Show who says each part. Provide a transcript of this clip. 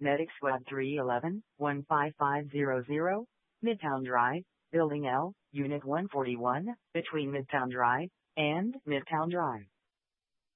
Speaker 1: Medic Squad 311, 15500, Midtown Drive, Building L, Unit 141, between Midtown Drive and Midtown Drive.